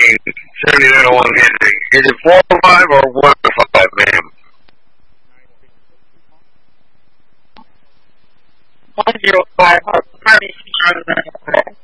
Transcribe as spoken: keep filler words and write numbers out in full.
seventy-nine oh one Henry. Is it four or five or one or five, ma'am? one zero five. Pardon me,